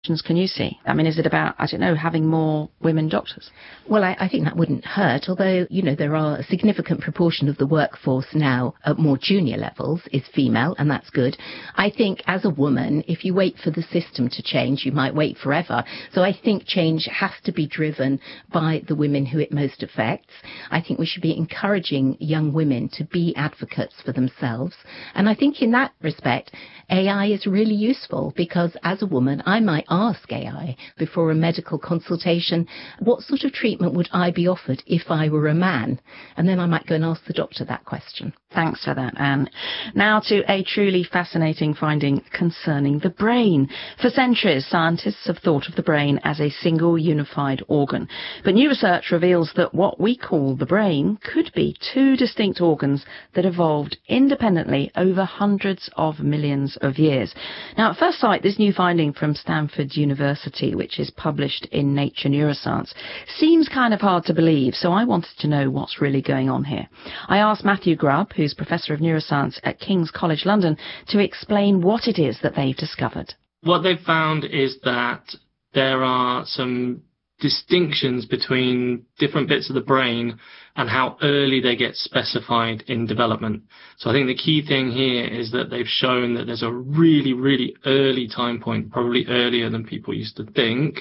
can you see? I mean, is it about, I don't know, having more women doctors? Well, I think that wouldn't hurt, although, there are a significant proportion of the workforce now at more junior levels is female, and that's good. I think as a woman, if you wait for the system to change, you might wait forever. So I think change has to be driven by the women who it most affects. I think we should be encouraging young women to be advocates for themselves. And I think in that respect, AI is really useful because as a woman, I might ask AI before a medical consultation, what sort of treatment would I be offered if I were a man? And then I might go and ask the doctor that question. Thanks for that, Anne. Now to a truly fascinating finding concerning the brain. For centuries, scientists have thought of the brain as a single unified organ. But new research reveals that what we call the brain could be two distinct organs that evolved independently over hundreds of millions of years. Now, at first sight, this new finding from Stanford University, which is published in Nature Neuroscience, seems kind of hard to believe, so I wanted to know what's really going on here. I asked Matthew Grubb, who's Professor of Neuroscience at King's College London, to explain what it is that they've discovered. What they've found is that there are some distinctions between different bits of the brain and how early they get specified in development. So I think the key thing here is that they've shown that there's a really, really early time point, probably earlier than people used to think,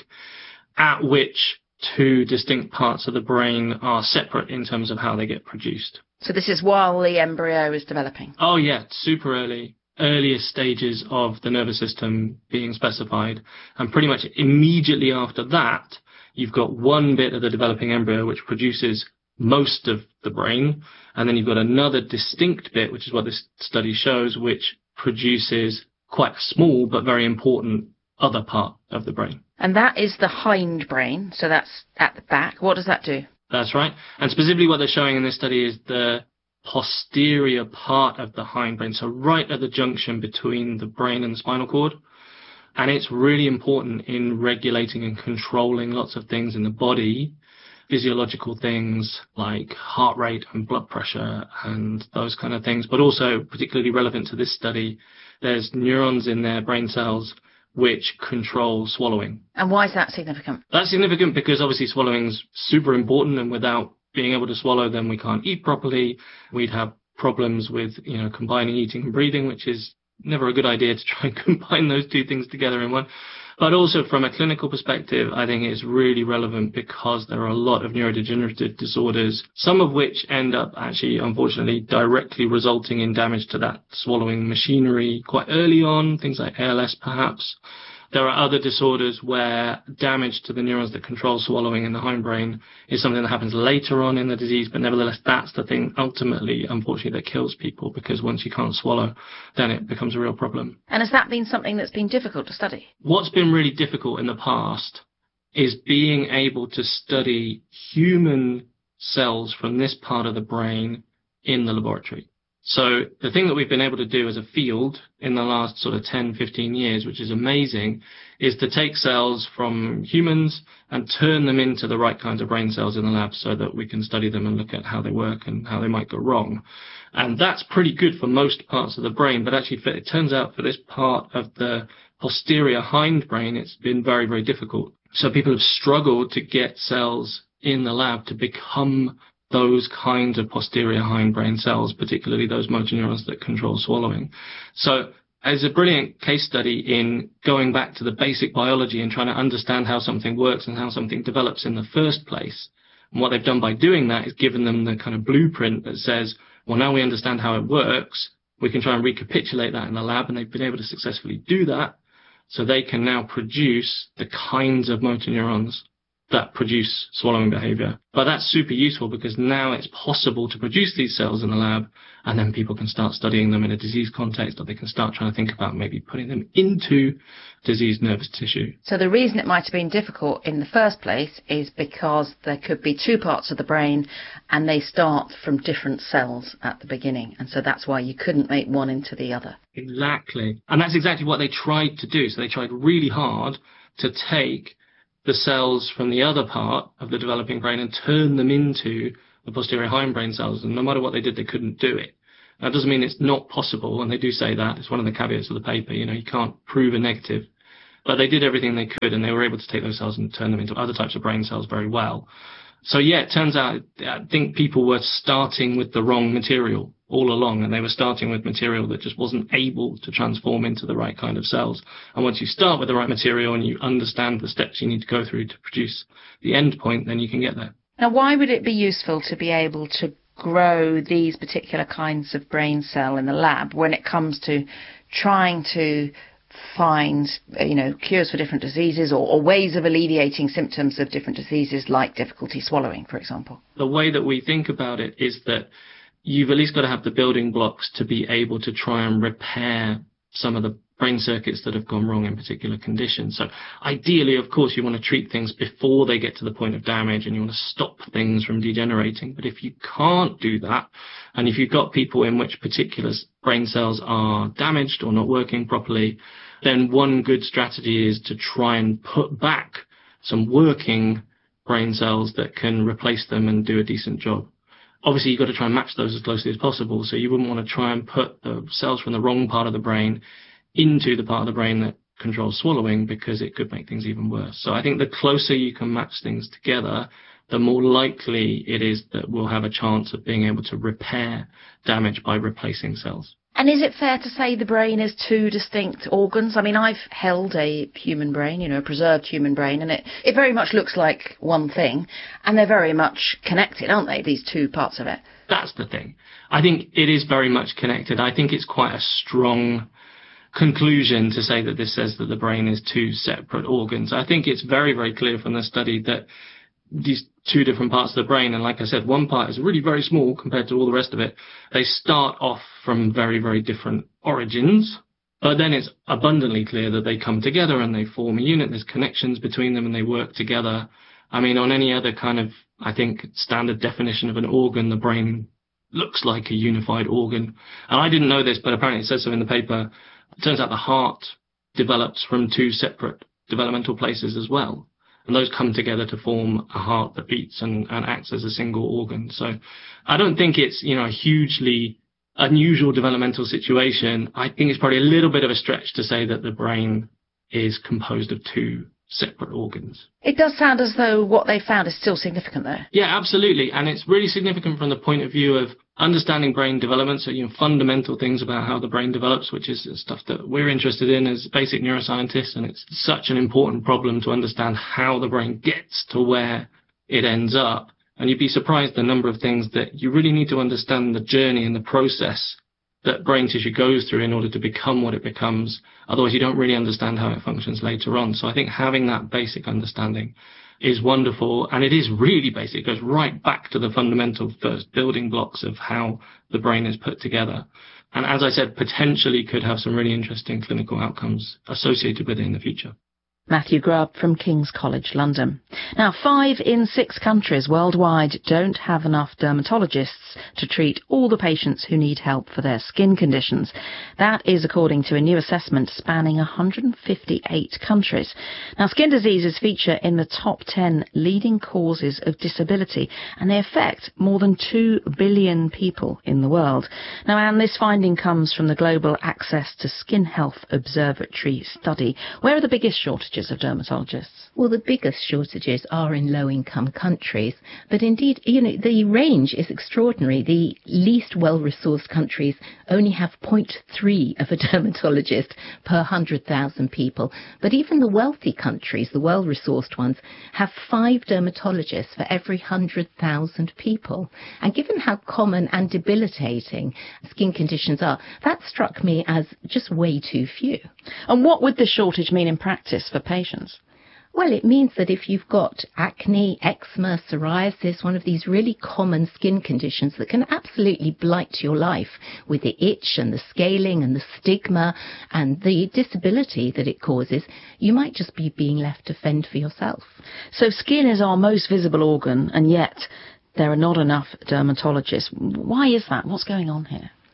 at which two distinct parts of the brain are separate in terms of how they get produced. So this is while the embryo is developing? Oh yeah, super early. Earliest stages of the nervous system being specified. And pretty much immediately after that, you've got one bit of the developing embryo which produces most of the brain, and then you've got another distinct bit, which is what this study shows, which produces quite a small but very important other part of the brain. And that is the hindbrain, so that's at the back. What does that do? That's right. And specifically what they're showing in this study is the posterior part of the hindbrain, so right at the junction between the brain and the spinal cord. And it's really important in regulating and controlling lots of things in the body, physiological things like heart rate and blood pressure and those kind of things. But also, particularly relevant to this study, there's neurons in their brain cells which control swallowing. And why is that significant? That's significant because obviously swallowing's super important, and without being able to swallow, then we can't eat properly. We'd have problems with, combining eating and breathing, which is never a good idea to try and combine those two things together in one. But also from a clinical perspective, I think it's really relevant because there are a lot of neurodegenerative disorders, some of which end up actually, unfortunately, directly resulting in damage to that swallowing machinery quite early on, things like ALS perhaps. There are other disorders where damage to the neurons that control swallowing in the hindbrain is something that happens later on in the disease, but nevertheless, that's the thing ultimately, unfortunately, that kills people, because once you can't swallow, then it becomes a real problem. And has that been something that's been difficult to study? What's been really difficult in the past is being able to study human cells from this part of the brain in the laboratory. So the thing that we've been able to do as a field in the last sort of 10, 15 years, which is amazing, is to take cells from humans and turn them into the right kinds of brain cells in the lab so that we can study them and look at how they work and how they might go wrong. And that's pretty good for most parts of the brain, but actually it turns out for this part of the posterior hindbrain, it's been very, very difficult. So people have struggled to get cells in the lab to become those kinds of posterior hindbrain cells, particularly those motor neurons that control swallowing. So as a brilliant case study in going back to the basic biology and trying to understand how something works and how something develops in the first place. And what they've done by doing that is given them the kind of blueprint that says, well, now we understand how it works, we can try and recapitulate that in the lab, and they've been able to successfully do that. So they can now produce the kinds of motor neurons that produce swallowing behavior. But that's super useful because now it's possible to produce these cells in the lab, and then people can start studying them in a disease context, or they can start trying to think about maybe putting them into diseased nervous tissue. So the reason it might have been difficult in the first place is because there could be two parts of the brain and they start from different cells at the beginning. And so that's why you couldn't make one into the other. Exactly. And that's exactly what they tried to do. So they tried really hard to take the cells from the other part of the developing brain and turn them into the posterior hindbrain cells. And no matter what they did, they couldn't do it. That doesn't mean it's not possible, and they do say that. It's one of the caveats of the paper. You can't prove a negative. But they did everything they could, and they were able to take those cells and turn them into other types of brain cells very well. So yeah, it turns out, I think people were starting with the wrong material all along, and they were starting with material that just wasn't able to transform into the right kind of cells. And once you start with the right material and you understand the steps you need to go through to produce the end point, then you can get there. Now, why would it be useful to be able to grow these particular kinds of brain cell in the lab when it comes to trying to find, cures for different diseases or ways of alleviating symptoms of different diseases like difficulty swallowing, for example? The way that we think about it is that you've at least got to have the building blocks to be able to try and repair some of the brain circuits that have gone wrong in particular conditions. So ideally, of course, you want to treat things before they get to the point of damage, and you want to stop things from degenerating. But if you can't do that, and if you've got people in which particular brain cells are damaged or not working properly, then one good strategy is to try and put back some working brain cells that can replace them and do a decent job. Obviously, you've got to try and match those as closely as possible, so you wouldn't want to try and put the cells from the wrong part of the brain into the part of the brain that controls swallowing, because it could make things even worse. So I think the closer you can match things together, the more likely it is that we'll have a chance of being able to repair damage by replacing cells. And is it fair to say the brain is two distinct organs? I mean, I've held a human brain, a preserved human brain, and it very much looks like one thing, and they're very much connected, aren't they, these two parts of it? That's the thing. I think it is very much connected. I think it's quite a strong conclusion to say that this says that the brain is two separate organs. I think it's very, very clear from the study that these two different parts of the brain, and like I said, one part is really very small compared to all the rest of it. They start off from very, very different origins, but then it's abundantly clear that they come together and they form a unit. There's connections between them and they work together. I mean, on any other kind of, I think, standard definition of an organ, the brain looks like a unified organ. And I didn't know this, but apparently it says so in the paper. It turns out the heart develops from two separate developmental places as well. And those come together to form a heart that beats and acts as a single organ. So I don't think it's, a hugely unusual developmental situation. I think it's probably a little bit of a stretch to say that the brain is composed of two separate organs. It does sound as though what they found is still significant there. Yeah, absolutely. And it's really significant from the point of view of understanding brain development. So, fundamental things about how the brain develops, which is stuff that we're interested in as basic neuroscientists. And it's such an important problem to understand how the brain gets to where it ends up. And you'd be surprised the number of things that you really need to understand the journey and the process that brain tissue goes through in order to become what it becomes. Otherwise, you don't really understand how it functions later on. So I think having that basic understanding is wonderful, and it is really basic. It goes right back to the fundamental first building blocks of how the brain is put together. And as I said, potentially could have some really interesting clinical outcomes associated with it in the future. Matthew Grubb from King's College London. Now, 5 in 6 countries worldwide don't have enough dermatologists to treat all the patients who need help for their skin conditions. That is according to a new assessment spanning 158 countries. Now, skin diseases feature in the top 10 leading causes of disability, and they affect more than 2 billion people in the world. Now, Anne, this finding comes from the Global Access to Skin Health Observatory study. Where are the biggest shortages of dermatologists? Well, the biggest shortages are in low-income countries, but indeed, the range is extraordinary. The least well-resourced countries only have 0.3 of a dermatologist per 100,000 people, but even the wealthy countries, the well-resourced ones, have 5 dermatologists for every 100,000 people. And given how common and debilitating skin conditions are, that struck me as just way too few. And what would the shortage mean in practice for patients? Well, it means that if you've got acne, eczema, psoriasis, one of these really common skin conditions that can absolutely blight your life with the itch and the scaling and the stigma and the disability that it causes, you might just be being left to fend for yourself. So skin is our most visible organ, and yet there are not enough dermatologists. Why is that? What's going on here?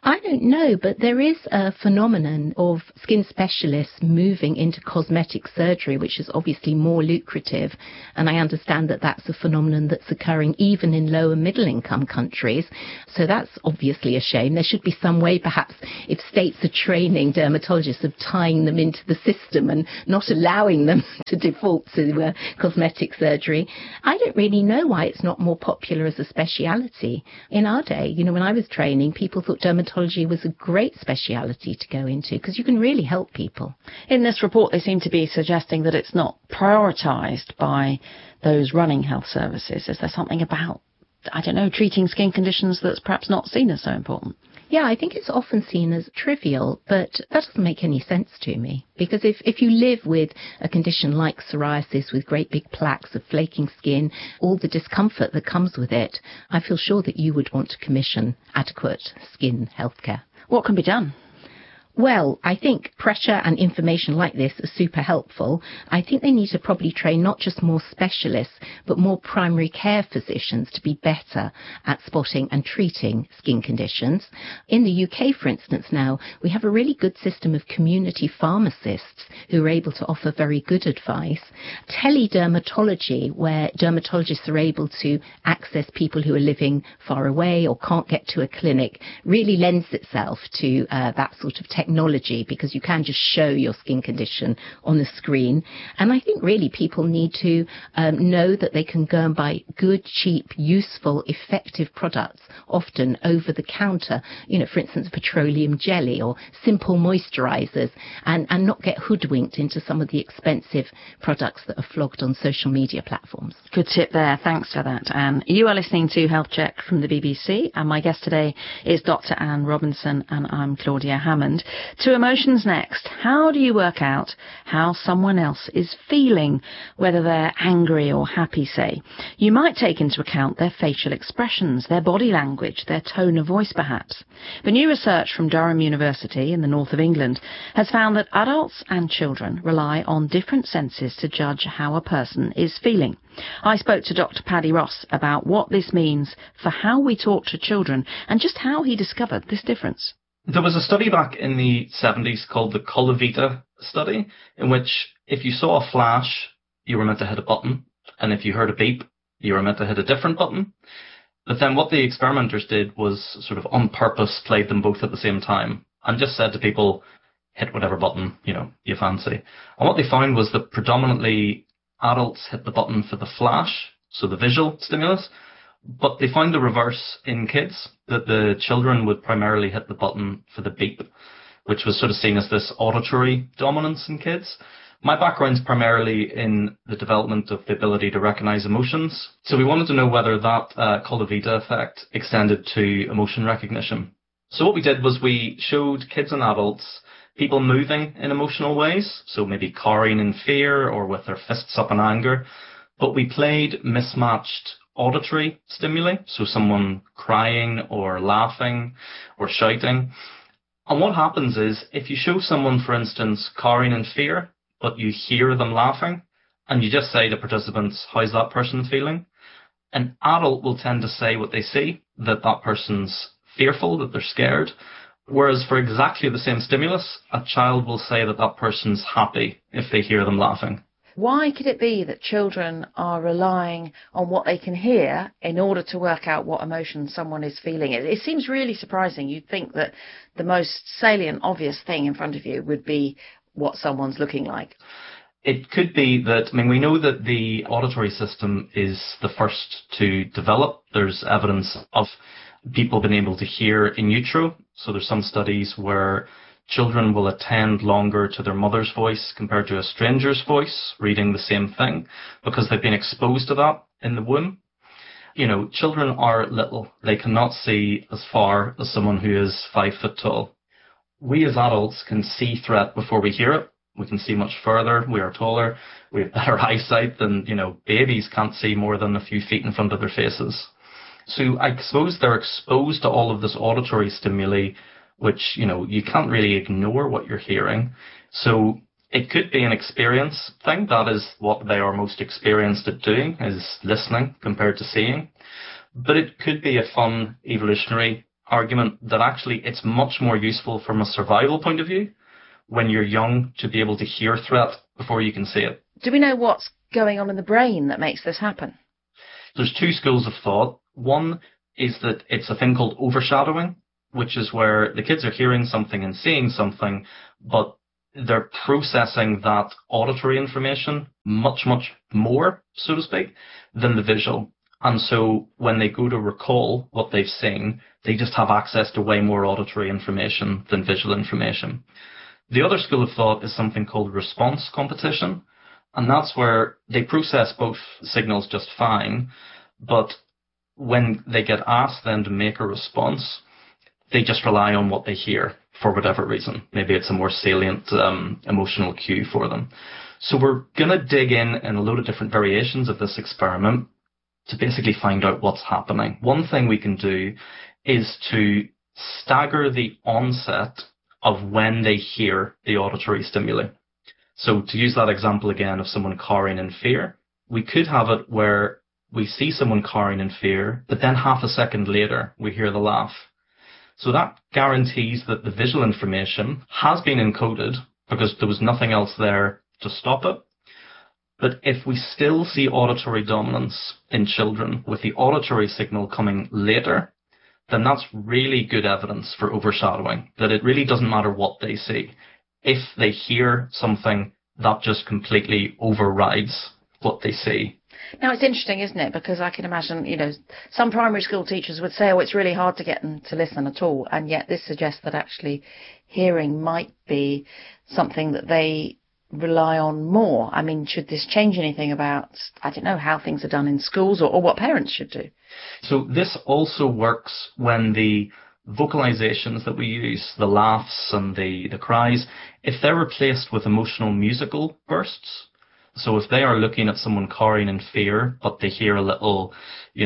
I don't know, but there is a phenomenon of skin specialists moving into cosmetic surgery, which is obviously more lucrative. And I understand that that's a phenomenon that's occurring even in lower middle income countries. So that's obviously a shame. There should be some way, perhaps, if states are training dermatologists, of tying them into the system and not allowing them to default to cosmetic surgery. I don't really know why it's not more popular as a speciality. In our day, when I was training, people thought dermatology was a great speciality to go into because you can really help people. In this report, they seem to be suggesting that it's not prioritised by those running health services. Is there something about, treating skin conditions that's perhaps not seen as so important? Yeah, I think it's often seen as trivial, but that doesn't make any sense to me. Because if you live with a condition like psoriasis with great big plaques of flaking skin, all the discomfort that comes with it, I feel sure that you would want to commission adequate skin healthcare. What can be done? Well, I think pressure and information like this are super helpful. I think they need to probably train not just more specialists, but more primary care physicians to be better at spotting and treating skin conditions. In the UK, for instance, now, we have a really good system of community pharmacists who are able to offer very good advice. Teledermatology, where dermatologists are able to access people who are living far away or can't get to a clinic, really lends itself to that sort of technology, because you can just show your skin condition on the screen. And I think really people need to know that they can go and buy good, cheap, useful, effective products, often over the counter, for instance, petroleum jelly or simple moisturizers, and not get hoodwinked into some of the expensive products that are flogged on social media platforms. Good tip there. Thanks for that, Anne. You are listening to Health Check from the BBC, and my guest today is Dr. Anne Robinson, and I'm Claudia Hammond. To emotions next. How do you work out how someone else is feeling, whether they're angry or happy, say? You might take into account their facial expressions, their body language, their tone of voice, perhaps. But new research from Durham University in the north of England has found that adults and children rely on different senses to judge how a person is feeling. I spoke to Dr. Paddy Ross about what this means for how we talk to children and just how he discovered this difference. There was a study back in the 70s called the Colavita study, in which if you saw a flash, you were meant to hit a button, and if you heard a beep, you were meant to hit a different button. But then what the experimenters did was sort of on purpose played them both at the same time, and just said to people, hit whatever button, you fancy. And what they found was that predominantly adults hit the button for the flash, so the visual stimulus, but they found the reverse in kids, that the children would primarily hit the button for the beep, which was sort of seen as this auditory dominance in kids. My background's primarily in the development of the ability to recognize emotions. So we wanted to know whether that Colavita effect extended to emotion recognition. So what we did was we showed kids and adults people moving in emotional ways, so maybe cowering in fear or with their fists up in anger, but we played mismatched auditory stimuli, so someone crying or laughing or shouting. And what happens is, if you show someone, for instance, cowering in fear, but you hear them laughing, and you just say to participants, how's that person feeling? An adult will tend to say what they see, that person's fearful, that they're scared. Whereas for exactly the same stimulus, a child will say that person's happy if they hear them laughing. Why could it be that children are relying on what they can hear in order to work out what emotion someone is feeling? It seems really surprising. You'd think that the most salient, obvious thing in front of you would be what someone's looking like. It could be that, we know that the auditory system is the first to develop. There's evidence of people being able to hear in utero. So there's some studies where children will attend longer to their mother's voice compared to a stranger's voice, reading the same thing, because they've been exposed to that in the womb. Children are little. They cannot see as far as someone who is 5 foot tall. We as adults can see threat before we hear it. We can see much further. We are taller. We have better eyesight than, babies can't see more than a few feet in front of their faces. So I suppose they're exposed to all of this auditory stimuli, which, you can't really ignore what you're hearing. So it could be an experience thing. That is what they are most experienced at doing, is listening compared to seeing. But it could be a fun evolutionary argument that actually it's much more useful from a survival point of view when you're young to be able to hear threat before you can see it. Do we know what's going on in the brain that makes this happen? There's two schools of thought. One is that it's a thing called overshadowing, which is where the kids are hearing something and seeing something, but they're processing that auditory information much, much more, so to speak, than the visual. And so when they go to recall what they've seen, they just have access to way more auditory information than visual information. The other school of thought is something called response competition, and that's where they process both signals just fine, but when they get asked then to make a response, they just rely on what they hear for whatever reason. Maybe it's a more salient emotional cue for them. So we're going to dig in a load of different variations of this experiment to basically find out what's happening. One thing we can do is to stagger the onset of when they hear the auditory stimuli. So to use that example again of someone cowering in fear, we could have it where we see someone cowering in fear, but then half a second later we hear the laugh. So that guarantees that the visual information has been encoded because there was nothing else there to stop it. But if we still see auditory dominance in children with the auditory signal coming later, then that's really good evidence for overshadowing, that it really doesn't matter what they see. If they hear something, that just completely overrides what they see. Now, it's interesting, isn't it? Because I can imagine, some primary school teachers would say, it's really hard to get them to listen at all. And yet this suggests that actually hearing might be something that they rely on more. I mean, should this change anything about, I don't know, how things are done in schools or what parents should do? So this also works when the vocalizations that we use, the laughs and the cries, if they're replaced with emotional musical bursts. So if they are looking at someone cowering in fear, but they hear a little,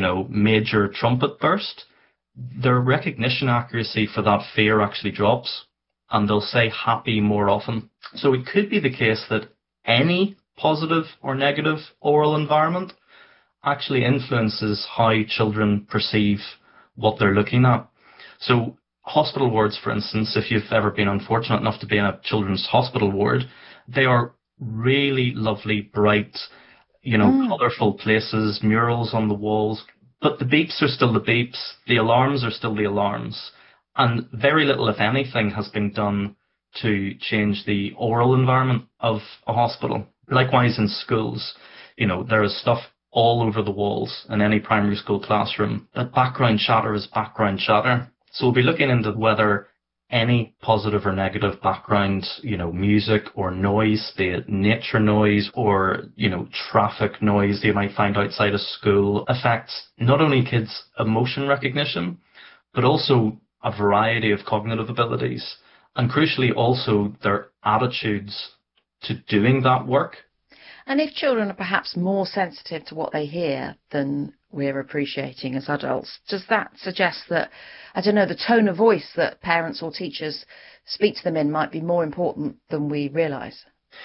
major trumpet burst, their recognition accuracy for that fear actually drops, and they'll say happy more often. So it could be the case that any positive or negative oral environment actually influences how children perceive what they're looking at. So hospital wards, for instance, if you've ever been unfortunate enough to be in a children's hospital ward, they are really lovely, bright, colourful places, murals on the walls. But the beeps are still the beeps, the alarms are still the alarms. And very little, if anything, has been done to change the oral environment of a hospital. Likewise in schools, there is stuff all over the walls in any primary school classroom. That background chatter is background chatter. So we'll be looking into whether any positive or negative background, music or noise, be it nature noise or, traffic noise that you might find outside of school, affects not only kids' emotion recognition, but also a variety of cognitive abilities, and crucially also their attitudes to doing that work. And if children are perhaps more sensitive to what they hear than we're appreciating as adults, does that suggest that, the tone of voice that parents or teachers speak to them in might be more important than we realise?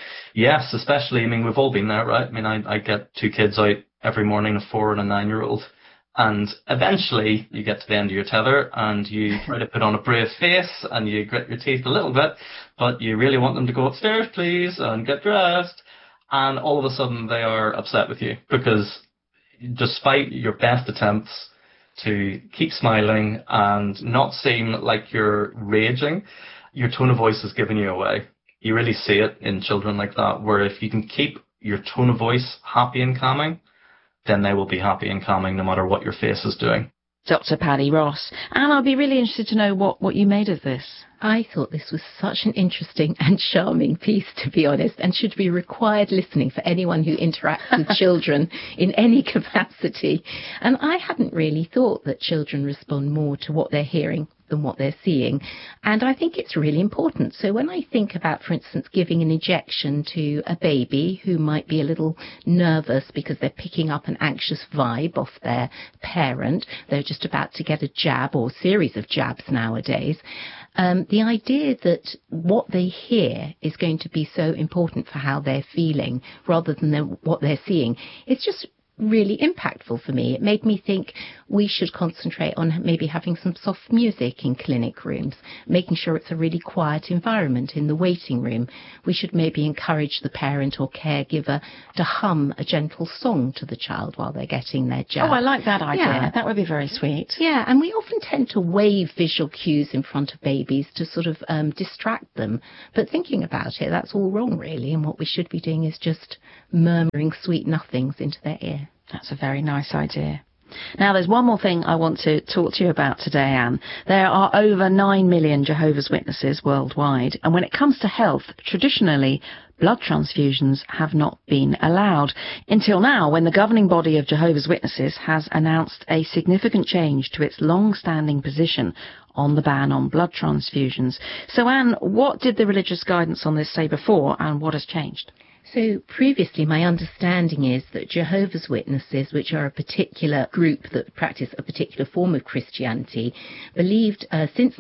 Yes, especially, we've all been there, right? I get two kids out every morning, a 4 and a 9-year-old. And eventually you get to the end of your tether and you try to put on a brave face and you grit your teeth a little bit, but you really want them to go upstairs, please, and get dressed. And all of a sudden they are upset with you because despite your best attempts to keep smiling and not seem like you're raging, your tone of voice is giving you away. You really see it in children like that, where if you can keep your tone of voice happy and calming, then they will be happy and calming no matter what your face is doing. Dr. Paddy Ross. And I'll be really interested to know what you made of this. I thought this was such an interesting and charming piece, to be honest, and should be required listening for anyone who interacts with children in any capacity. And I hadn't really thought that children respond more to what they're hearing than what they're seeing. And I think it's really important. So when I think about, for instance, giving an injection to a baby who might be a little nervous because they're picking up an anxious vibe off their parent, they're just about to get a jab or series of jabs nowadays, the idea that what they hear is going to be so important for how they're feeling rather than what they're seeing, it's just really impactful for me. It made me think we should concentrate on maybe having some soft music in clinic rooms, making sure it's a really quiet environment in the waiting room. We should maybe encourage the parent or caregiver to hum a gentle song to the child while they're getting their jab. Oh, I like that idea. Yeah. That would be very sweet. Yeah, and we often tend to wave visual cues in front of babies to sort of distract them. But thinking about it, that's all wrong, really, and what we should be doing is just murmuring sweet nothings into their ear. That's a very nice idea. Now, there's one more thing I want to talk to you about today, Anne. There are over 9 million Jehovah's Witnesses worldwide, and when it comes to health, traditionally, blood transfusions have not been allowed. Until now, when the governing body of Jehovah's Witnesses has announced a significant change to its long-standing position on the ban on blood transfusions. So, Anne, what did the religious guidance on this say before, and what has changed? So previously, my understanding is that Jehovah's Witnesses, which are a particular group that practice a particular form of Christianity, believed since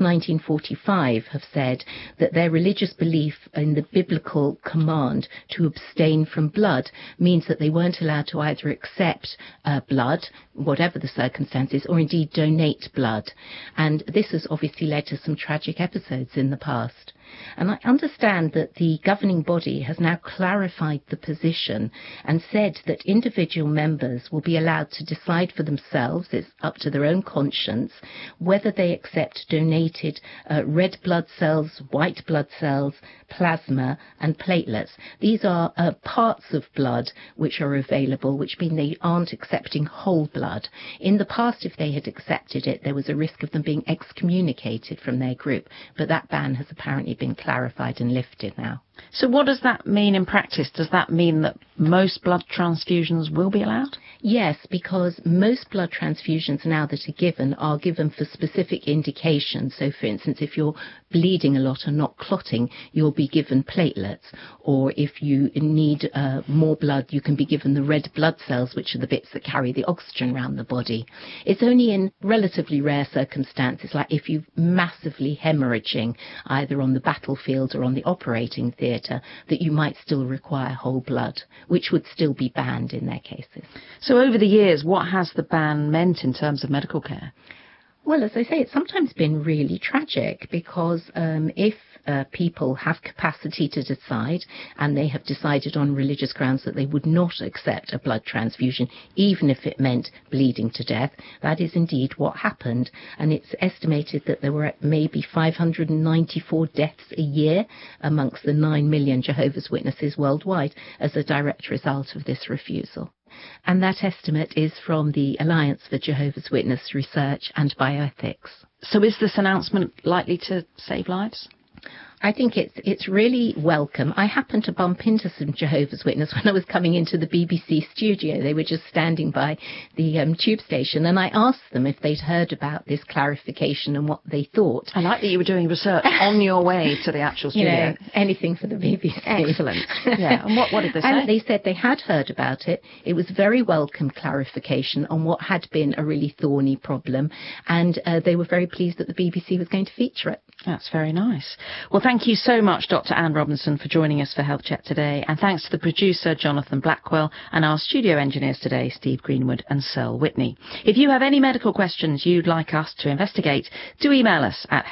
1945 have said that their religious belief in the biblical command to abstain from blood means that they weren't allowed to either accept blood, whatever the circumstances, or indeed donate blood. And this has obviously led to some tragic episodes in the past. And I understand that the governing body has now clarified the position and said that individual members will be allowed to decide for themselves, it's up to their own conscience, whether they accept donated red blood cells, white blood cells, plasma and platelets. These are parts of blood which are available, which mean they aren't accepting whole blood. In the past, if they had accepted it, there was a risk of them being excommunicated from their group, but that ban has apparently been clarified and lifted now. So what does that mean in practice? Does that mean that most blood transfusions will be allowed? Yes, because most blood transfusions now that are given for specific indications. So, for instance, if you're bleeding a lot and not clotting, you'll be given platelets. Or if you need more blood, you can be given the red blood cells, which are the bits that carry the oxygen around the body. It's only in relatively rare circumstances, like if you're massively hemorrhaging, either on the battlefield or on the operating theatre, that you might still require whole blood, which would still be banned in their cases. So over the years, what has the ban meant in terms of medical care? Well, as I say, it's sometimes been really tragic because if people have capacity to decide and they have decided on religious grounds that they would not accept a blood transfusion, even if it meant bleeding to death, that is indeed what happened. And it's estimated that there were maybe 594 deaths a year amongst the 9 million Jehovah's Witnesses worldwide as a direct result of this refusal. And that estimate is from the Alliance for Jehovah's Witness Research and Bioethics. So is this announcement likely to save lives? I think it's really welcome. I happened to bump into some Jehovah's Witnesses when I was coming into the BBC studio. They were just standing by the tube station, and I asked them if they'd heard about this clarification and what they thought. I like that you were doing research on your way to the actual studio. You know, anything for the BBC. Excellent. Yeah. And what did they say? And they said they had heard about it. It was very welcome clarification on what had been a really thorny problem, and they were very pleased that the BBC was going to feature it. That's very nice. Well, thank you so much, Dr. Anne Robinson, for joining us for Health Chat today. And thanks to the producer, Jonathan Blackwell, and our studio engineers today, Steve Greenwood and Searle Whitney. If you have any medical questions you'd like us to investigate, do email us at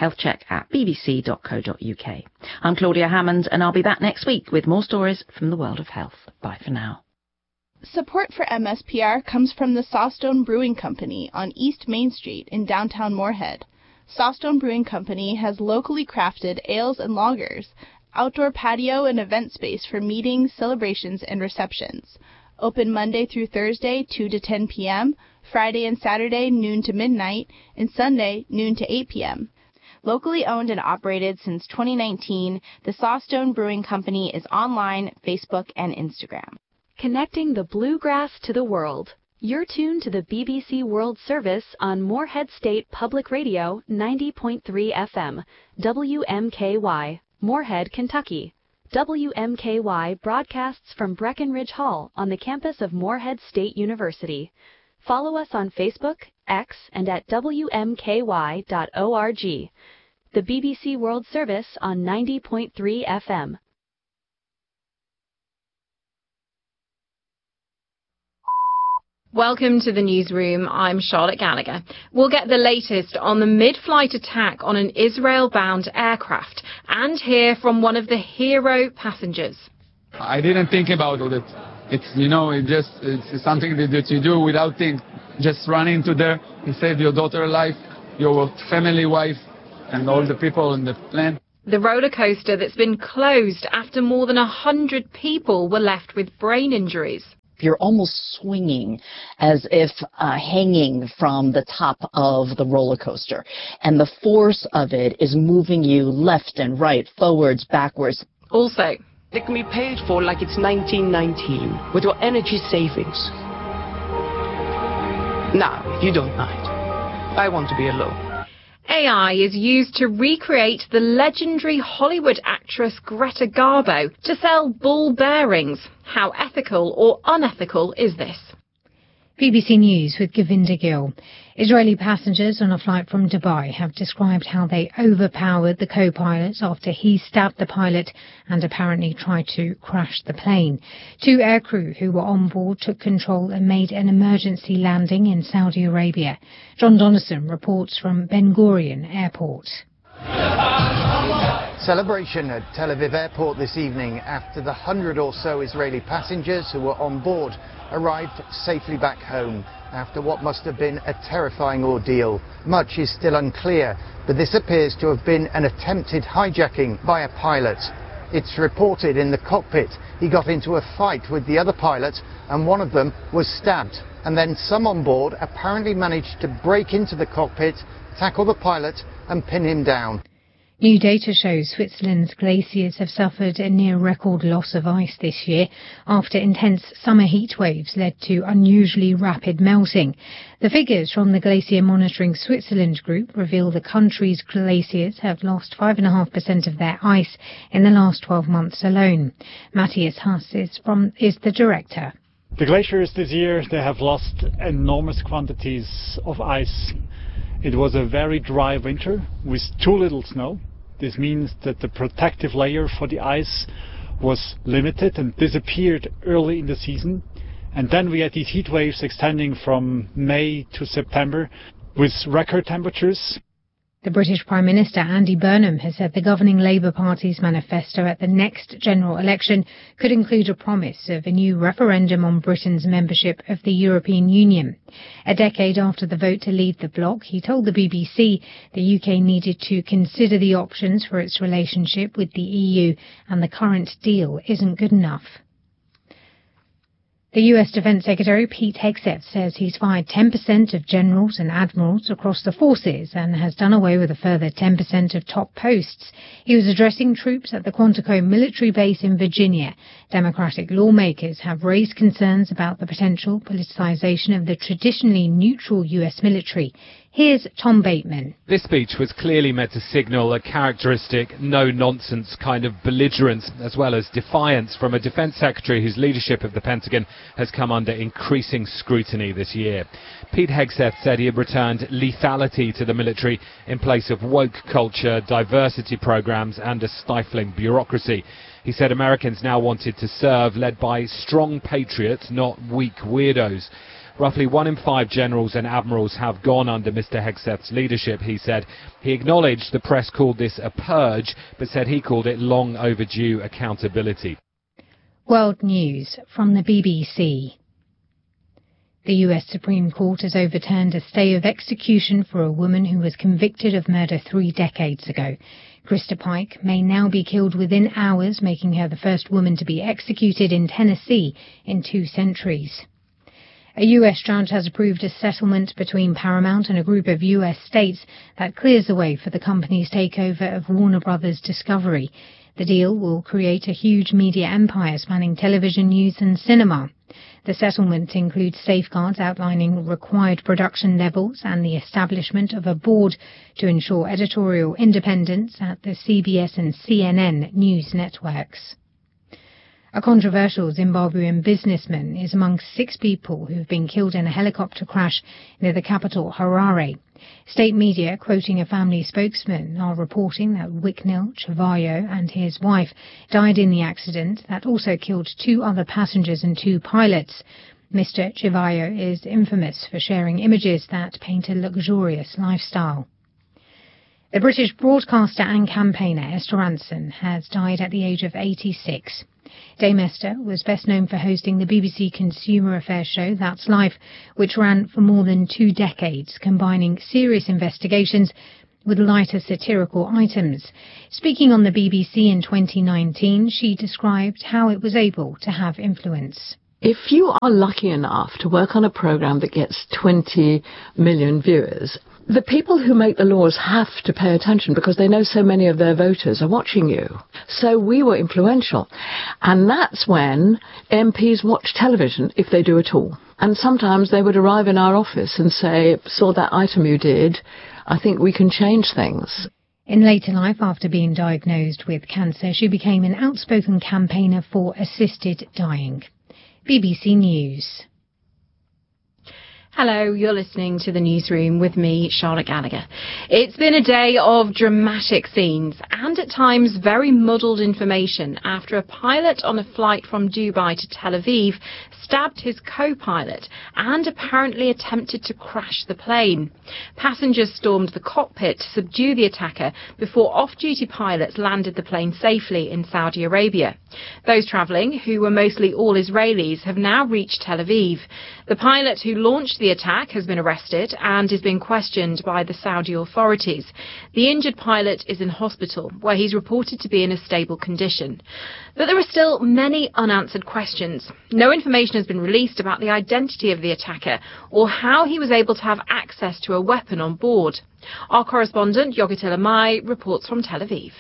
healthcheck@bbc.co.uk. I'm Claudia Hammond, and I'll be back next week with more stories from the world of health. Bye for now. Support for MSPR comes from the Sawstone Brewing Company on East Main Street in downtown Moorhead. Sawstone Brewing Company has locally crafted ales and lagers, outdoor patio and event space for meetings, celebrations, and receptions. Open Monday through Thursday, 2 to 10 p.m., Friday and Saturday, noon to midnight, and Sunday, noon to 8 p.m. Locally owned and operated since 2019, the Sawstone Brewing Company is online, Facebook, and Instagram. Connecting the bluegrass to the world. You're tuned to the BBC World Service on Moorhead State Public Radio 90.3 FM, WMKY, Moorhead, Kentucky. WMKY broadcasts from Breckenridge Hall on the campus of Moorhead State University. Follow us on Facebook, X, and at WMKY.org. The BBC World Service on 90.3 FM. Welcome to the newsroom. I'm Charlotte Gallagher. We'll get the latest on the mid-flight attack on an Israel-bound aircraft and hear from one of the hero passengers. I didn't think about it. It's something that you do without think. Just run into there and save your daughter's life, your family wife, and all the people on the plane. The roller coaster that's been closed after more than 100 people were left with brain injuries. You're almost swinging as if hanging from the top of the roller coaster. And the force of it is moving you left and right, forwards, backwards. Also, they can be paid for like it's 1919 with your energy savings. Now, if you don't mind, I want to be alone. AI is used to recreate the legendary Hollywood actress Greta Garbo to sell ball bearings. How ethical or unethical is this? BBC News with Govinda Gill. Israeli passengers on a flight from Dubai have described how they overpowered the co-pilot after he stabbed the pilot and apparently tried to crash the plane. 2 aircrew who were on board took control and made an emergency landing in Saudi Arabia. John Donnison reports from Ben Gurion Airport. Celebration at Tel Aviv Airport this evening after the 100 or so Israeli passengers who were on board arrived safely back home after what must have been a terrifying ordeal. Much is still unclear, but this appears to have been an attempted hijacking by a pilot. It's reported in the cockpit he got into a fight with the other pilot and one of them was stabbed. And then some on board apparently managed to break into the cockpit, tackle the pilot and pin him down. New data shows Switzerland's glaciers have suffered a near-record loss of ice this year after intense summer heat waves led to unusually rapid melting. The figures from the Glacier Monitoring Switzerland group reveal the country's glaciers have lost 5.5% of their ice in the last 12 months alone. Matthias Haas is the director. The glaciers this year, they have lost enormous quantities of ice. It was a very dry winter with too little snow. This means that the protective layer for the ice was limited and disappeared early in the season. And then we had these heat waves extending from May to September with record temperatures. The British Prime Minister Andy Burnham has said the governing Labour Party's manifesto at the next general election could include a promise of a new referendum on Britain's membership of the European Union. A decade after the vote to leave the bloc, he told the BBC the UK needed to consider the options for its relationship with the EU and the current deal isn't good enough. The US Defense Secretary Pete Hegseth says he's fired 10% of generals and admirals across the forces and has done away with a further 10% of top posts. He was addressing troops at the Quantico military base in Virginia. Democratic lawmakers have raised concerns about the potential politicization of the traditionally neutral US military. Here's Tom Bateman. This speech was clearly meant to signal a characteristic, no-nonsense kind of belligerence as well as defiance from a defence secretary whose leadership of the Pentagon has come under increasing scrutiny this year. Pete Hegseth said he had returned lethality to the military in place of woke culture, diversity programs and a stifling bureaucracy. He said Americans now wanted to serve led by strong patriots, not weak weirdos. Roughly 1 in 5 generals and admirals have gone under Mr. Hegseth's leadership, he said. He acknowledged the press called this a purge, but said he called it long overdue accountability. World News from the BBC. The US Supreme Court has overturned a stay of execution for a woman who was convicted of murder 3 decades ago. Krista Pike may now be killed within hours, making her the first woman to be executed in Tennessee in 2 centuries. A US judge has approved a settlement between Paramount and a group of US states that clears the way for the company's takeover of Warner Brothers Discovery. The deal will create a huge media empire spanning television, news and cinema. The settlement includes safeguards outlining required production levels and the establishment of a board to ensure editorial independence at the CBS and CNN news networks. A controversial Zimbabwean businessman is among 6 people who have been killed in a helicopter crash near the capital, Harare. State media, quoting a family spokesman, are reporting that Wicknell Chivayo and his wife died in the accident that also killed 2 other passengers and 2 pilots. Mr. Chivayo is infamous for sharing images that paint a luxurious lifestyle. The British broadcaster and campaigner Esther Rantzen has died at the age of 86. Dame Esther was best known for hosting the BBC consumer affairs show That's Life, which ran for more than 2 decades, combining serious investigations with lighter satirical items. Speaking on the BBC in 2019, she described how it was able to have influence. If you are lucky enough to work on a programme that gets 20 million viewers, the people who make the laws have to pay attention because they know so many of their voters are watching you. So we were influential. And that's when MPs watch television, if they do at all. And sometimes they would arrive in our office and say, saw that item you did, I think we can change things. In later life, after being diagnosed with cancer, she became an outspoken campaigner for assisted dying. BBC News. Hello, you're listening to the Newsroom with me, Charlotte Gallagher. It's been a day of dramatic scenes and at times very muddled information after a pilot on a flight from Dubai to Tel Aviv stabbed his co-pilot and apparently attempted to crash the plane. Passengers stormed the cockpit to subdue the attacker before off-duty pilots landed the plane safely in Saudi Arabia. Those travelling, who were mostly all Israelis, have now reached Tel Aviv. The pilot who launched the attack has been arrested and is being questioned by the Saudi authorities. The injured pilot is in hospital, where he's reported to be in a stable condition. But there are still many unanswered questions. No information has been released about the identity of the attacker or how he was able to have access to a weapon on board. Our correspondent, Yogitila Mai, reports from Tel Aviv.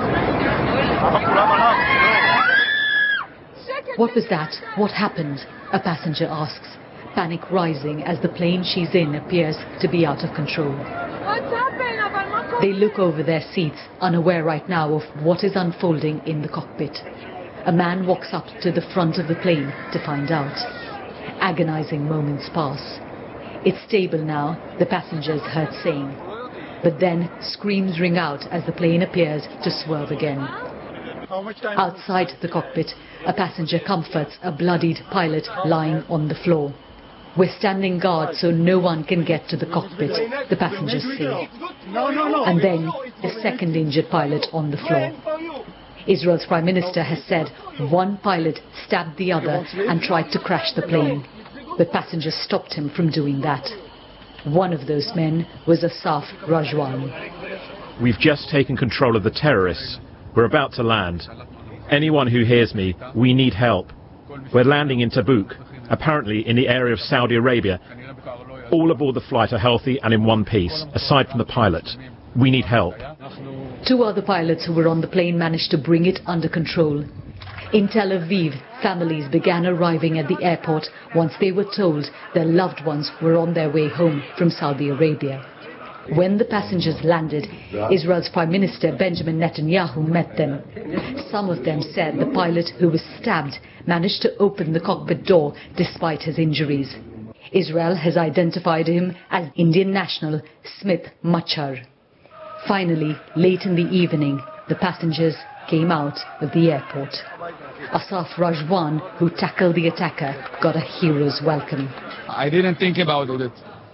What was that? What happened? A passenger asks, panic rising as the plane she's in appears to be out of control. What's happened? They look over their seats, unaware right now of what is unfolding in the cockpit. A man walks up to the front of the plane to find out. Agonizing moments pass. It's stable now, the passengers heard saying. But then screams ring out as the plane appears to swerve again. Outside the cockpit, a passenger comforts a bloodied pilot lying on the floor. We're standing guard so no one can get to the cockpit, the passengers say. And then a second injured pilot on the floor. Israel's Prime Minister has said one pilot stabbed the other and tried to crash the plane, but passengers stopped him from doing that. One of those men was Asaf Rajwan. We've just taken control of the terrorists. We're about to land. Anyone who hears me, we need help. We're landing in Tabuk, apparently in the area of Saudi Arabia. All aboard the flight are healthy and in one piece, aside from the pilot. We need help. 2 other pilots who were on the plane managed to bring it under control. In Tel Aviv, families began arriving at the airport once they were told their loved ones were on their way home from Saudi Arabia. When the passengers landed, Israel's Prime Minister Benjamin Netanyahu met them. Some of them said the pilot who was stabbed managed to open the cockpit door despite his injuries. Israel has identified him as Indian national Smith Machar. Finally, late in the evening, the passengers came out of the airport. Asaf Rajwan, who tackled the attacker, got a hero's welcome. I didn't think about it.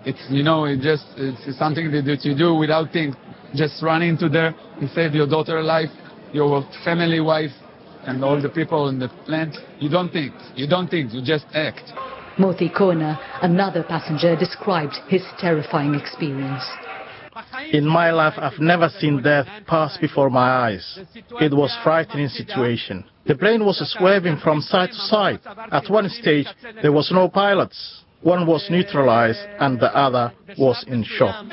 It's something that you do without thinking. Just run into there, you save your daughter's life, your family wife, and all the people in the plant. You don't think, you just act. Moti Kona, another passenger, described his terrifying experience. In my life, I've never seen death pass before my eyes. It was a frightening situation. The plane was swerving from side to side. At one stage, there was no pilots. One was neutralized and the other was in shock.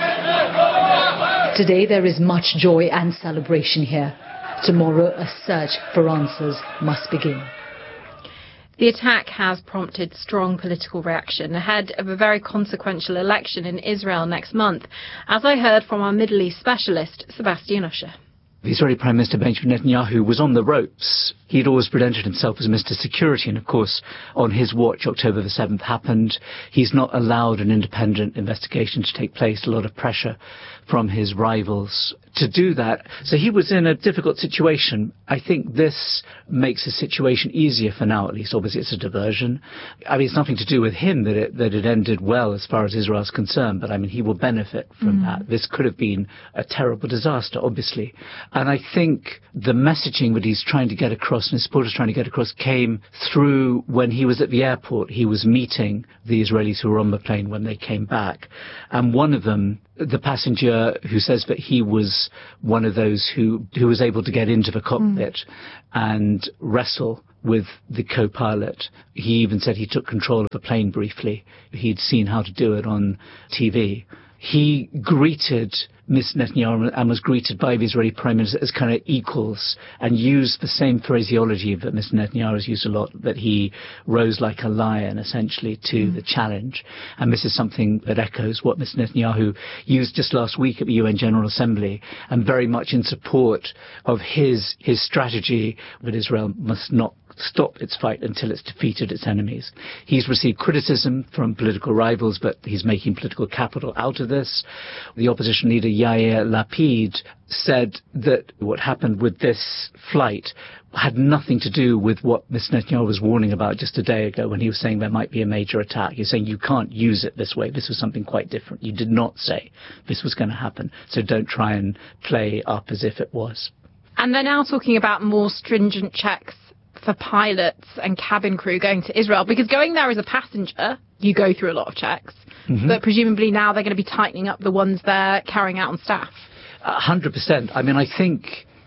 Today there is much joy and celebration here. Tomorrow a search for answers must begin. The attack has prompted strong political reaction ahead of a very consequential election in Israel next month, as I heard from our Middle East specialist, Sebastian Usher. The Israeli Prime Minister Benjamin Netanyahu was on the ropes. He'd always presented himself as Mr. Security, and of course, on his watch, October the 7th happened. He's not allowed an independent investigation to take place. A lot of pressure from his rivals to do that. So he was in a difficult situation. I think this makes the situation easier for now, at least. Obviously, it's a diversion. I mean, it's nothing to do with him that it ended well as far as Israel's concerned, but I mean, he will benefit from that. This could have been a terrible disaster, obviously. And I think the messaging that he's trying to get across and his supporters trying to get across came through when he was at the airport. He was meeting the Israelis who were on the plane when they came back. And one of them, the passenger who says that he was one of those who was able to get into the cockpit and wrestle with the co-pilot. He even said he took control of the plane briefly. He'd seen how to do it on TV. He greeted Ms. Netanyahu and was greeted by the Israeli Prime Minister as kind of equals and used the same phraseology that Ms. Netanyahu has used a lot, that he rose like a lion, essentially, to the challenge. And this is something that echoes what Ms. Netanyahu used just last week at the UN General Assembly, and very much in support of his strategy that Israel must not stop its fight until it's defeated its enemies. He's received criticism from political rivals, but he's making political capital out of this. The opposition leader Yair Lapid said that what happened with this flight had nothing to do with what Ms. Netanyahu was warning about just a day ago when he was saying there might be a major attack. He was saying you can't use it this way. This was something quite different. You did not say this was going to happen, so don't try and play up as if it was. And they're now talking about more stringent checks for pilots and cabin crew going to Israel, because going there as a passenger, you go through a lot of checks. But presumably now they're going to be tightening up the ones they're carrying out on staff. 100%. I mean, I think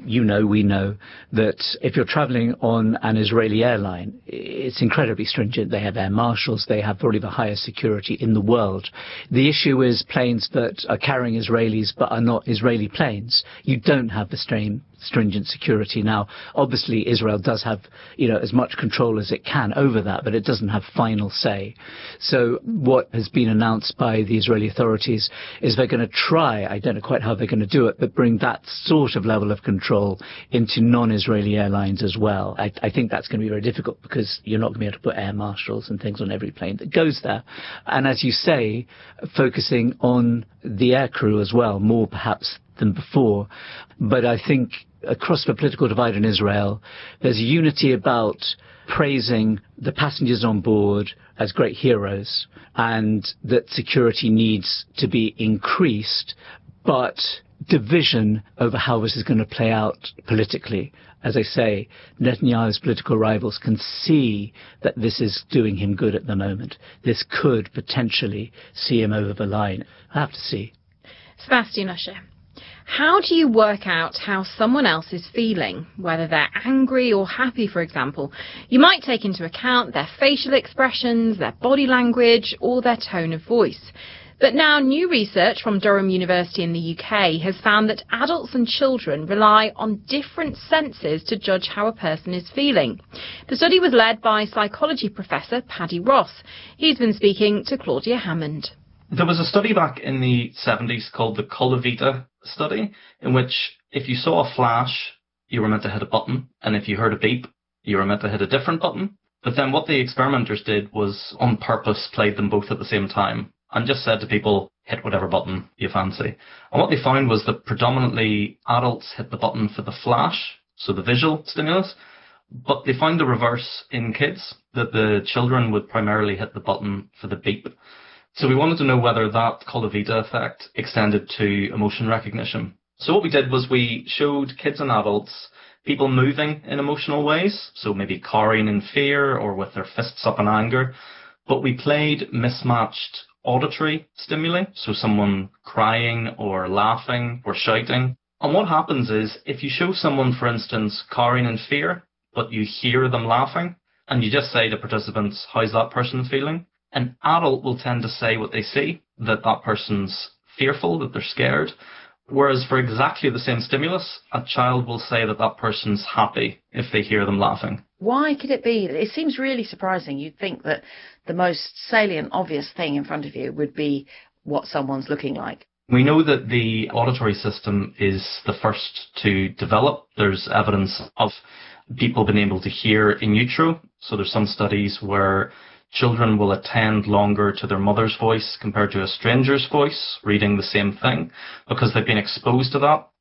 we know that if you're traveling on an Israeli airline, it's incredibly stringent. They have air marshals. They have probably the highest security in the world. The issue is planes that are carrying Israelis but are not Israeli planes. You don't have the same stringent security. Now, obviously, Israel does have, as much control as it can over that, but it doesn't have final say. So what has been announced by the Israeli authorities is they're going to try, I don't know quite how they're going to do it, but bring that sort of level of control into non-Israeli airlines as well. I think that's going to be very difficult because you're not going to be able to put air marshals and things on every plane that goes there. And as you say, focusing on the air crew as well, more perhaps than before. But I think across the political divide in Israel, there's unity about praising the passengers on board as great heroes and that security needs to be increased, but division over how this is going to play out politically. As I say, Netanyahu's political rivals can see that this is doing him good at the moment. This could potentially see him over the line. I have to see. Sebastian Usher, how do you work out how someone else is feeling, whether they're angry or happy, for example? You might take into account their facial expressions, their body language, or their tone of voice. But now new research from Durham University in the UK has found that adults and children rely on different senses to judge how a person is feeling. The study was led by psychology professor Paddy Ross. He's been speaking to Claudia Hammond. There was a study back in the 70s called the Colavita study, in which if you saw a flash, you were meant to hit a button, and if you heard a beep, you were meant to hit a different button. But then what the experimenters did was on purpose played them both at the same time and just said to people, hit whatever button you fancy. And what they found was that predominantly adults hit the button for the flash, so the visual stimulus, but they found the reverse in kids, that the children would primarily hit the button for the beep. So we wanted to know whether that Colavita effect extended to emotion recognition. So what we did was we showed kids and adults people moving in emotional ways, so maybe cowering in fear or with their fists up in anger, but we played mismatched auditory stimuli, so someone crying or laughing or shouting. And what happens is if you show someone, for instance, cowering in fear, but you hear them laughing, and you just say to participants, how's that person feeling? An adult will tend to say what they see, that person's fearful, that they're scared. Whereas for exactly the same stimulus, a child will say that person's happy if they hear them laughing. Why could it be? It seems really surprising. You'd think that the most salient, obvious thing in front of you would be what someone's looking like. We know that the auditory system is the first to develop. There's evidence of people being able to hear in utero. So there's some studies where children will attend longer to their mother's voice compared to a stranger's voice, reading the same thing, because they've been exposed to that.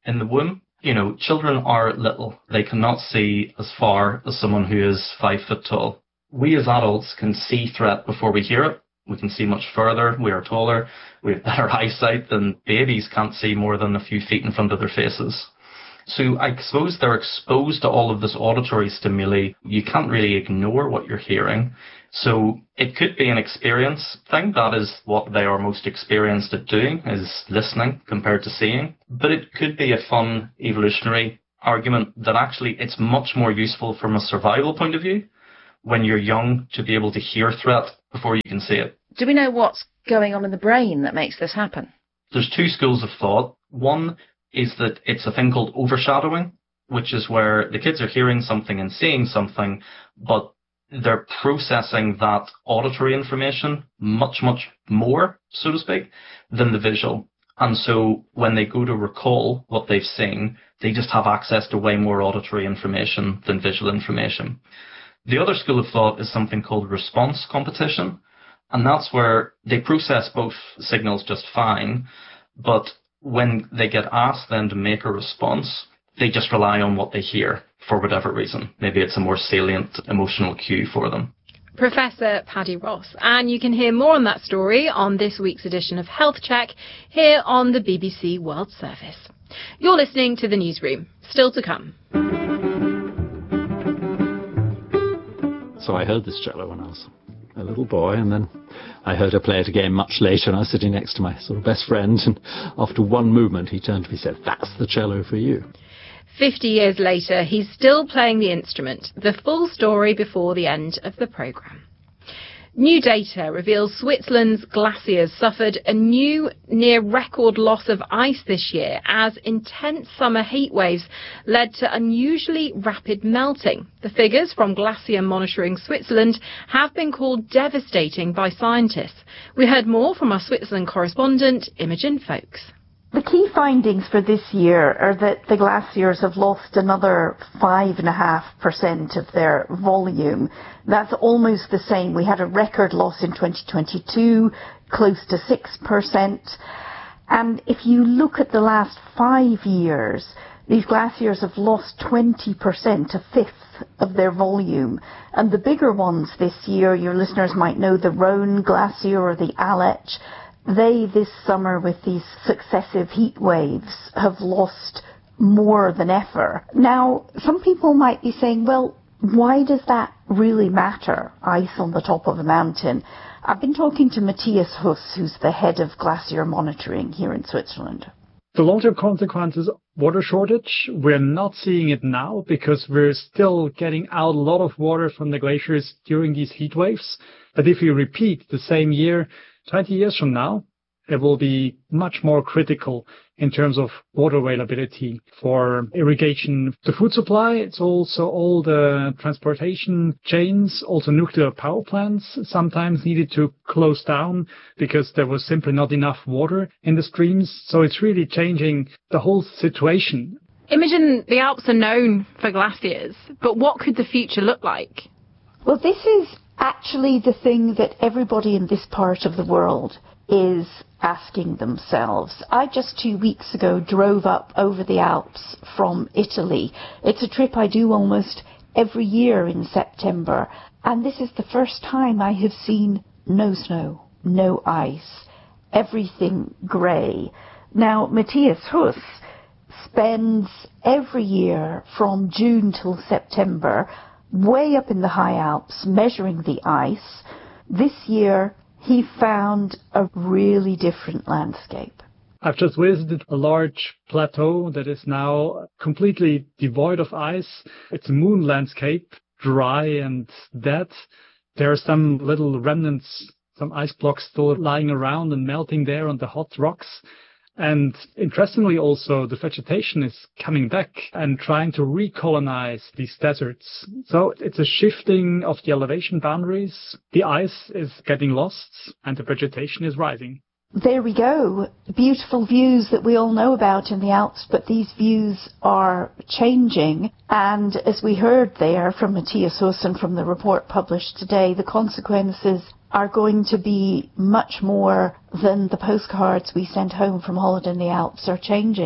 In the womb, children are little. They cannot see as far as someone who is 5 foot tall. We as adults can see threat before we hear it. We can see much further. We are taller. We have better eyesight than babies can't see more than a few feet in front of their faces. So I suppose they're exposed to all of this auditory stimuli. You can't really ignore what you're hearing. So it could be an experience thing. That is what they are most experienced at doing, is listening compared to seeing. But it could be a fun evolutionary argument that actually it's much more useful from a survival point of view when you're young to be able to hear threat before you can see it. Do we know what's going on in the brain that makes this happen? There's two schools of thought. One is that it's a thing called overshadowing, which is where the kids are hearing something and seeing something, but they're processing that auditory information much, much more, so to speak, than the visual. And so when they go to recall what they've seen, they just have access to way more auditory information than visual information. The other school of thought is something called response competition, and that's where they process both signals just fine, but when they get asked then to make a response, they just rely on what they hear for whatever reason. Maybe it's a more salient emotional cue for them. Professor Paddy Ross. And you can hear more on that story on this week's edition of Health Check here on the BBC World Service. You're listening to The Newsroom. Still to come. So I heard this cello when I was a little boy, and then I heard her play it again much later, and I was sitting next to my sort of best friend, and after one movement he turned to me and said, "That's the cello for you." 50 years later, he's still playing the instrument. The full story before the end of the programme. New data reveals Switzerland's glaciers suffered a new near-record loss of ice this year as intense summer heat waves led to unusually rapid melting. The figures from Glacier Monitoring Switzerland have been called devastating by scientists. We heard more from our Switzerland correspondent, Imogen Folkes. The key findings for this year are that the glaciers have lost another 5.5% of their volume. That's almost the same. We had a record loss in 2022, close to 6%. And if you look at the last 5 years, these glaciers have lost 20%, a fifth of their volume. And the bigger ones this year, your listeners might know the Rhone Glacier or the Aletsch. They, this summer, with these successive heat waves, have lost more than ever. Now, some people might be saying, well, why does that really matter, ice on the top of a mountain? I've been talking to Matthias Huss, who's the head of glacier monitoring here in Switzerland. The long-term consequences, water shortage, we're not seeing it now because we're still getting out a lot of water from the glaciers during these heat waves. But if you repeat the same year, 20 years from now, it will be much more critical in terms of water availability for irrigation. The food supply, it's also all the transportation chains, also nuclear power plants sometimes needed to close down because there was simply not enough water in the streams. So it's really changing the whole situation. Imogen, the Alps are known for glaciers, but what could the future look like? Well, this is actually the thing that everybody in this part of the world is asking themselves. I just 2 weeks ago drove up over the Alps from Italy. It's a trip I do almost every year in September, and this is the first time I have seen no snow, no ice, everything grey. Now, Matthias Huss spends every year from June till September way up in the high Alps measuring the ice. This year he found a really different landscape. I've just visited a large plateau that is now completely devoid of ice. It's a moon landscape, dry and dead. There are some little remnants, some ice blocks still lying around and melting there on the hot rocks. And interestingly also, the vegetation is coming back and trying to recolonize these deserts. So it's a shifting of the elevation boundaries. The ice is getting lost and the vegetation is rising. There we go. Beautiful views that we all know about in the Alps, but these views are changing. And as we heard there from Matthias Huss and from the report published today, the consequences are going to be much more than the postcards we sent home from Holiday in the Alps are changing.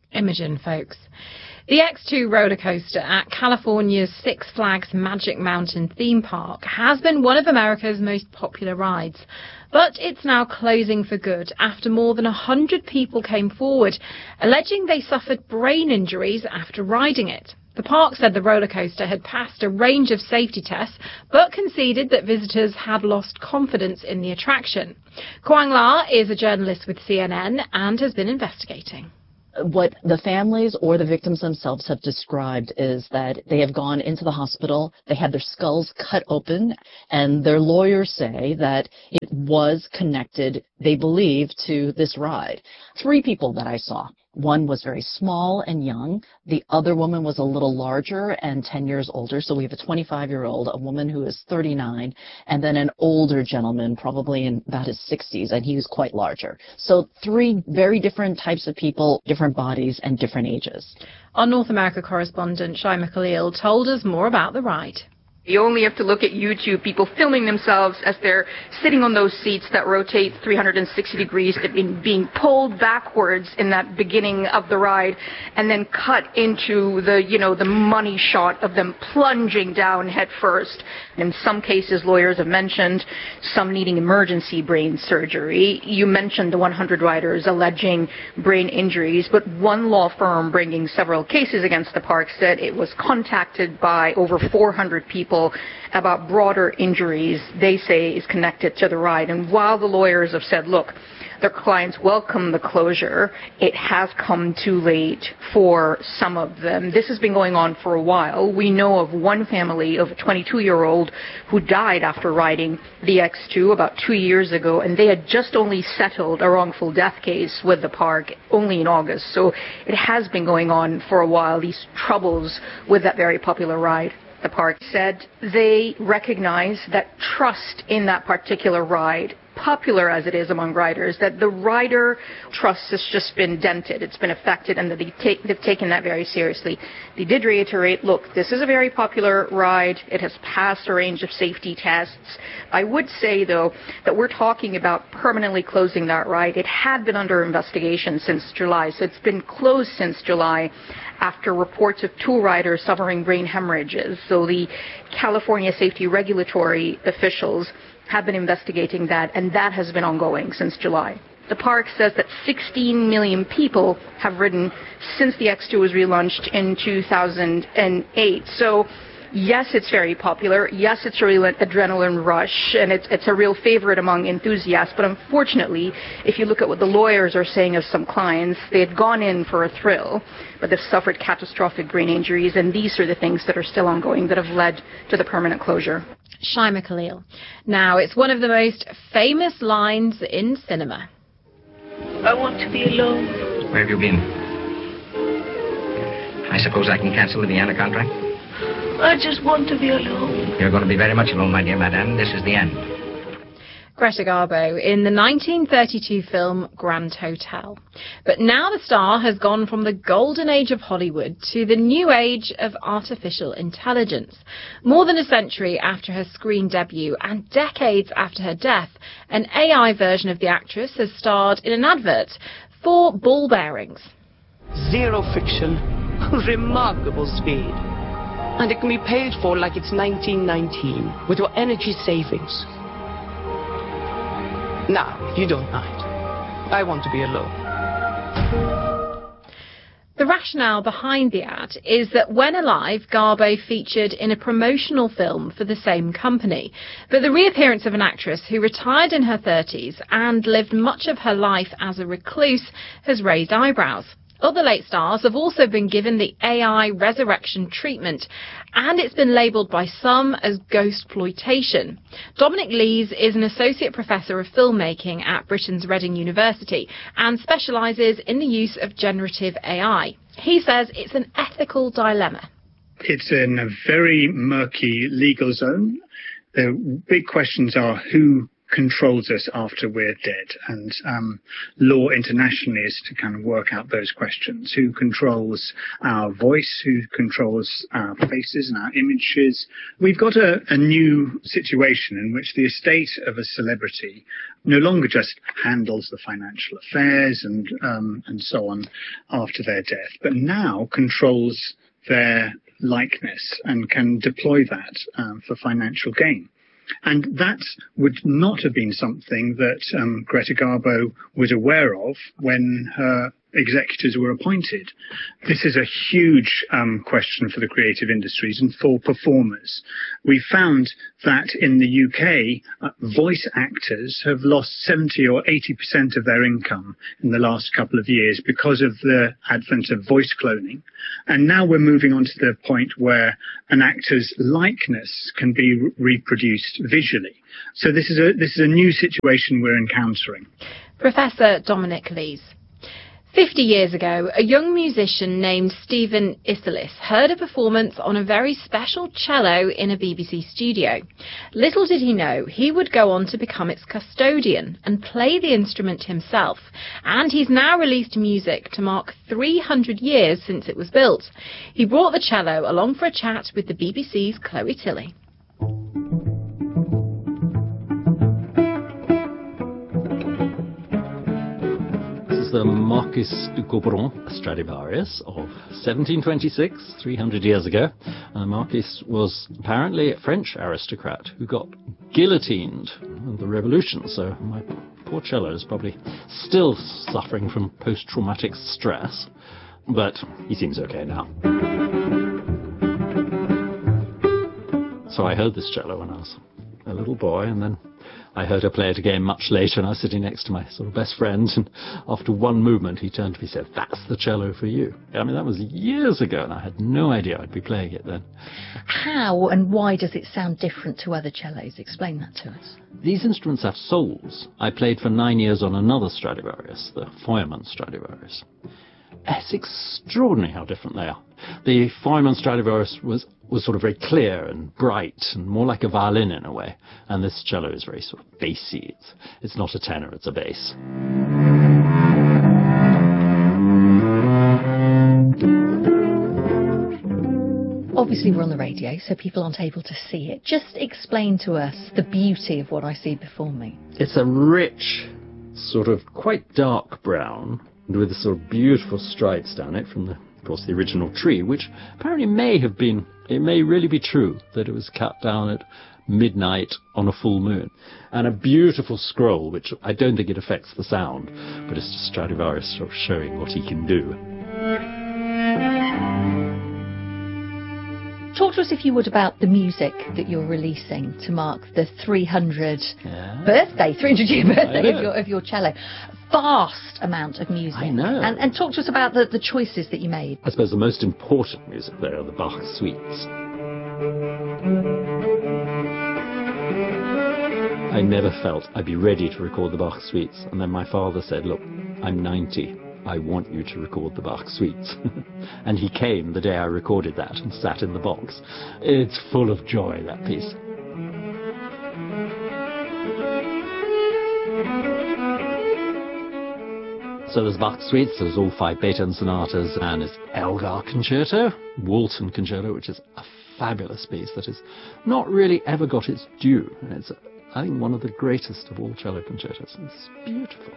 Imogen, folks. The X2 roller coaster at California's Six Flags Magic Mountain theme park has been one of America's most popular rides. But it's now closing for good after more than 100 people came forward, alleging they suffered brain injuries after riding it. The park said the roller coaster had passed a range of safety tests, but conceded that visitors had lost confidence in the attraction. Kwang La is a journalist with CNN and has been investigating. What the families or the victims themselves have described is that they have gone into the hospital, they had their skulls cut open, and their lawyers say that it was connected, they believe, to this ride. 3 people that I saw. One was very small and young. The other woman was a little larger and 10 years older. So we have a 25-year-old, a woman who is 39, and then an older gentleman, probably in about his 60s, and he was quite larger. So 3 very different types of people, different bodies, and different ages. Our North America correspondent, Shaima Khalil, told us more about the ride. You only have to look at YouTube, people filming themselves as they're sitting on those seats that rotate 360 degrees, being pulled backwards in that beginning of the ride, and then cut into the money shot of them plunging down head first. In some cases, lawyers have mentioned some needing emergency brain surgery. You mentioned the 100 riders alleging brain injuries, but one law firm bringing several cases against the park said it was contacted by over 400 people about broader injuries they say is connected to the ride. And while the lawyers have said, look, their clients welcome the closure, it has come too late for some of them. This has been going on for a while. We know of one family of a 22-year-old who died after riding the X2 about 2 years ago, and they had just only settled a wrongful death case with the park only in August. So it has been going on for a while, these troubles with that very popular ride. The park said they recognize that trust in that particular ride, popular as it is among riders, that the rider trust has just been dented, it's been affected, and that they've taken that very seriously. They did reiterate, look, this is a very popular ride, it has passed a range of safety tests. I would say, though, that we're talking about permanently closing that ride. It had been under investigation since July, so it's been closed since July after reports of 2 riders suffering brain hemorrhages. So the California safety regulatory officials have been investigating that, and that has been ongoing since July. The park says that 16 million people have ridden since the X2 was relaunched in 2008. So yes, it's very popular. Yes, it's a real adrenaline rush, and it's a real favorite among enthusiasts. But unfortunately, if you look at what the lawyers are saying of some clients, they had gone in for a thrill, but they've suffered catastrophic brain injuries, and these are the things that are still ongoing that have led to the permanent closure. Shaima Khalil. Now, it's one of the most famous lines in cinema. I want to be alone. Where have you been? I suppose I can cancel the Vienna contract? I just want to be alone. You're going to be very much alone, my dear madame. This is the end. Greta Garbo in the 1932 film Grand Hotel. But now the star has gone from the golden age of Hollywood to the new age of artificial intelligence. More than a century after her screen debut and decades after her death, an AI version of the actress has starred in an advert for ball bearings. Zero friction, remarkable speed. And it can be paid for like it's 1919 with your energy savings. Now, if you don't mind, I want to be alone. The rationale behind the ad is that when alive, Garbo featured in a promotional film for the same company. But the reappearance of an actress who retired in her 30s and lived much of her life as a recluse has raised eyebrows. Other late stars have also been given the AI resurrection treatment, and it's been labelled by some as ghostploitation. Dominic Lees is an associate professor of filmmaking at Britain's Reading University and specialises in the use of generative AI. He says it's an ethical dilemma. It's in a very murky legal zone. The big questions are who controls us after we're dead. And law internationally is to kind of work out those questions. Who controls our voice? Who controls our faces and our images? We've got a new situation in which the estate of a celebrity no longer just handles the financial affairs and so on after their death, but now controls their likeness and can deploy that for financial gain. And that would not have been something that Greta Garbo was aware of when her executors were appointed. This is a huge question for the creative industries and for performers. We found that in the UK, voice actors have lost 70 or 80% of their income in the last couple of years because of the advent of voice cloning. And now we're moving on to the point where an actor's likeness can be reproduced visually. So this is a new situation we're encountering. Professor Dominic Lees. 50 years ago, a young musician named Stephen Isserlis heard a performance on a very special cello in a BBC studio. Little did he know he would go on to become its custodian and play the instrument himself. And he's now released music to mark 300 years since it was built. He brought the cello along for a chat with the BBC's Chloe Tilley. The Marquis de Couperin Stradivarius of 1726, 300 years ago. The Marquis was apparently a French aristocrat who got guillotined in the Revolution, so my poor cello is probably still suffering from post-traumatic stress, but he seems okay now. So I heard this cello when I was a little boy, and then I heard her play it again much later, and I was sitting next to my sort of best friend, and after one movement he turned to me and said, "That's the cello for you." I mean, that was years ago, and I had no idea I'd be playing it then. How and why does it sound different to other cellos? Explain that to us. These instruments have souls. I played for 9 years on another Stradivarius, the Feuermann Stradivarius. It's extraordinary how different they are. The Feuermann Stradivarius was sort of very clear and bright and more like a violin in a way, and this cello is very sort of bassy. It's not a tenor, it's a bass. Obviously we're on the radio, so people aren't able to see it. Just explain to us the beauty of what I see before me. It's a rich, sort of quite dark brown, with sort of beautiful stripes down it from, of course, the original tree, which apparently it may really be true that it was cut down at midnight on a full moon. And a beautiful scroll, which I don't think it affects the sound, but it's just Stradivarius sort of showing what he can do. Talk to us, if you would, about the music that you're releasing to mark the 300-year birthday of your cello. Vast amount of music. I know. And talk to us about the choices that you made. I suppose the most important music there are the Bach suites. I never felt I'd be ready to record the Bach suites, and then my father said, "Look, I'm 90. I want you to record the Bach suites." And he came the day I recorded that and sat in the box. It's full of joy, that piece. So there's Bach suites, there's all 5 Beethoven sonatas, and there's Elgar Concerto, Walton Concerto, which is a fabulous piece that has not really ever got its due. And it's, I think, one of the greatest of all cello concertos. It's beautiful.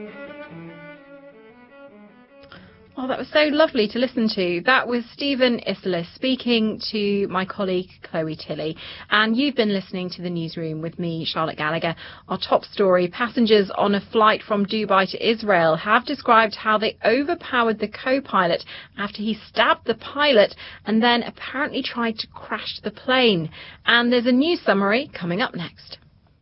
Oh, that was so lovely to listen to. That was Stephen Isserlis speaking to my colleague Chloe Tilley. And you've been listening to The Newsroom with me, Charlotte Gallagher. Our top story: passengers on a flight from Dubai to Israel have described how they overpowered the co-pilot after he stabbed the pilot and then apparently tried to crash the plane. And there's a news summary coming up next.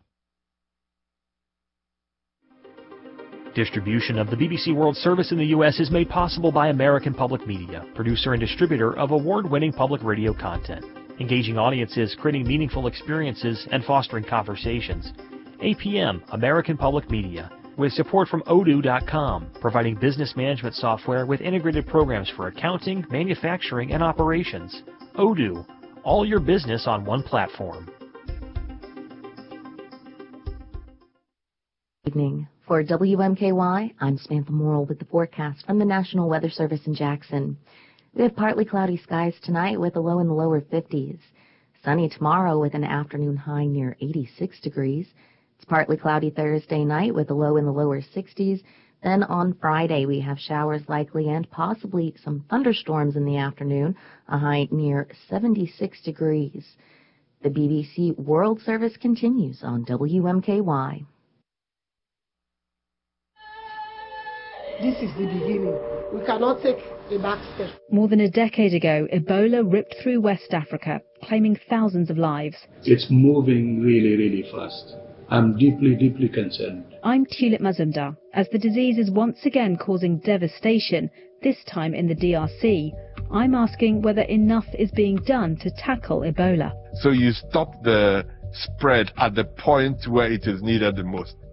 Distribution of the BBC World Service in the U.S. is made possible by American Public Media, producer and distributor of award-winning public radio content, engaging audiences, creating meaningful experiences, and fostering conversations. APM, American Public Media, with support from Odoo.com, providing business management software with integrated programs for accounting, manufacturing, and operations. Odoo, all your business on one platform. evening. For WMKY, I'm Samantha Morrill with the forecast from the National Weather Service in Jackson. We have partly cloudy skies tonight with a low in the lower 50s. Sunny tomorrow with an afternoon high near 86 degrees. It's partly cloudy Thursday night with a low in the lower 60s. Then on Friday, we have showers likely and possibly some thunderstorms in the afternoon, a high near 76 degrees. The BBC World Service continues on WMKY. This is the beginning. We cannot take a back step. More than a decade ago, Ebola ripped through West Africa, claiming thousands of lives. It's moving really, really fast. I'm deeply, deeply concerned. I'm Tulip Mazumdar. As the disease is once again causing devastation, this time in the DRC, I'm asking whether enough is being done to tackle Ebola. So you stop the spread at the point where it is needed the most.